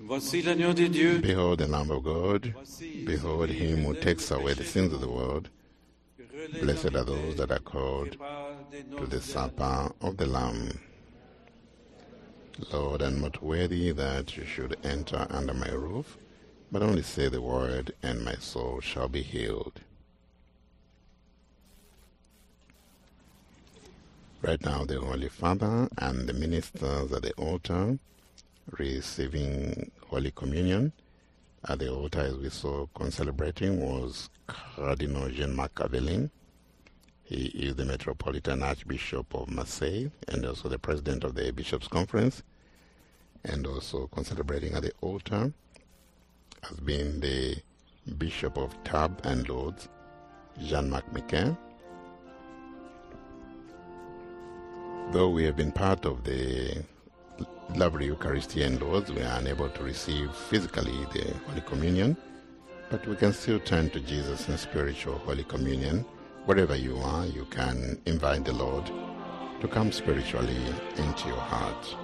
Voici l'agneau de Dieu. Behold the Lamb of God. Behold him who takes away the sins of the world. Blessed are those that are called to the supper of the Lamb. Lord, I am not worthy that you should enter under my roof, but only say the word, and my soul shall be healed. Right now, the Holy Father and the ministers at the altar receiving Holy Communion. At the altar, as we saw, celebrating was Cardinal Jean-Marc Aveline. He is the Metropolitan Archbishop of Marseille and also the President of the Bishops' Conference. And also celebrating at the altar has been the Bishop of Tarbes and Lourdes, Jean-Marc Miquin. Though we have been part of the lovely Eucharistia in Lourdes, we are unable to receive physically the Holy Communion, but we can still turn to Jesus in spiritual Holy Communion. Wherever you are, you can invite the Lord to come spiritually into your heart.